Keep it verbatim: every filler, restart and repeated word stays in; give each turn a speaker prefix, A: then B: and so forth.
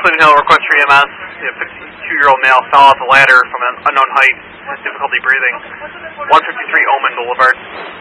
A: Clinton Hill, request for E M S. A fifty-two-year-old male fell off a ladder from an unknown height, has difficulty breathing. one fifty-three Omen Boulevard.